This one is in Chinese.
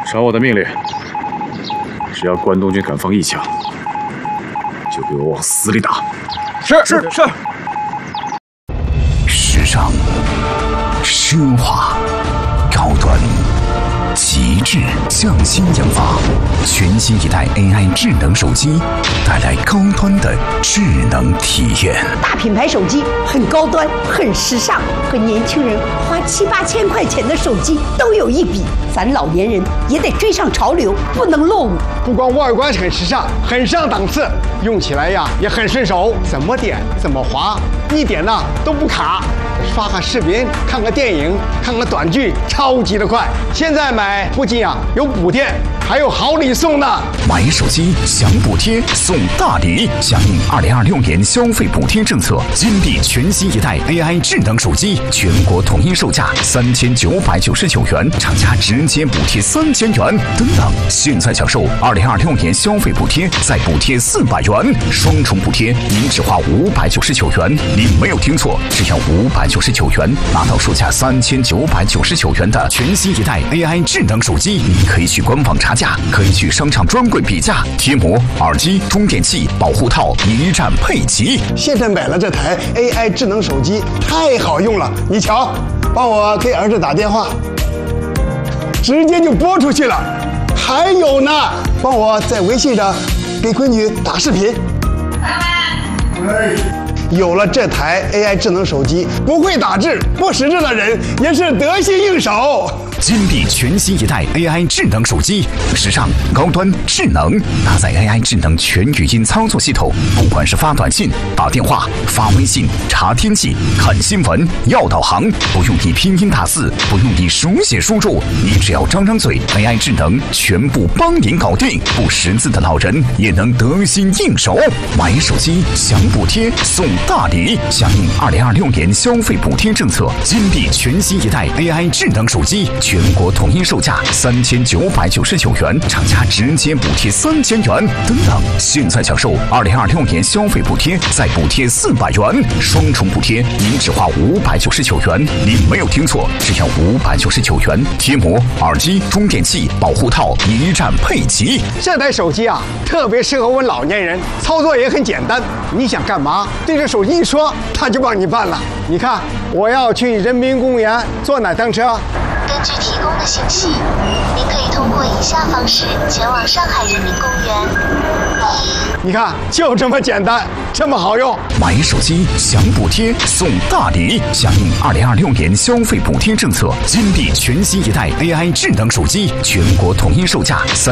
传我的命令，只要关东军敢放一枪，就给我往死里打。 是。 时尚、奢华、高端、极致、匠心研发，全新一代 AI 智能手机，带来高端的智能体验。 大品牌手机很高端、很时尚，和年轻人花7、8千块钱的手机都有一比。咱老年人也得追上潮流，不能落伍。 不光外观很时尚，很上档次，用起来呀也很顺手，怎么点怎么滑，一点呢都不卡。刷个视频、看个电影、看个短剧，超级的快。现在买不仅有补贴，还有好礼送呢。 买手机享补贴送大礼，响应2026年消费补贴政策，金币全新一代 AI 智能手机，全国统一售价3999元，厂家直接补贴3000元。等等，现在享受2026年消费补贴，再补贴400元，双重补贴，您只花599元。你没有听错，只要599元，拿到售价3999元的全新一代 AI 智能手机。你可以去官网查价，可以去商场专柜比价，贴膜、耳机、充电器、保护套一站配齐。 现在买了这台 AI 智能手机，太好用了。你瞧，帮我给儿子打电话，直接就拨出去了。还有呢，帮我在微信上给闺女打视频。有了这台 AI 智能手机，不会打字、不识字的人也是得心应手。 金币全新一代 AI 智能手机，时尚、高端、智能，搭载 AI 智能全语音操作系统，不管是发短信、打电话、发微信、查天气、看新闻、要导航，不用你拼音打字，不用你手写输入，你只要张张嘴 ，AI 智能全部帮您搞定。不识字的老人也能得心应手。买手机享补贴送大礼，响应2026年消费补贴政策，金币全新一代 AI 智能手机。全国统一售价3999元，厂家直接补贴3000元。等等，现在享受2026年消费补贴，再补贴400元，双重补贴，您只花599元。你没有听错，只要599元，贴膜、耳机、充电器、保护套一站配齐。 这台手机特别适合我们老年人，操作也很简单。你想干嘛，对着手机一说，它就帮你办了。你看，我要去人民公园坐哪趟车？ 根据提供的信息，您可以通过以下方式前往上海人民公园。 你看，就这么简单，这么好用。 买手机享补贴送大礼，响应2026年消费补贴政策，金币全新一代 AI 智能手机，全国统一售价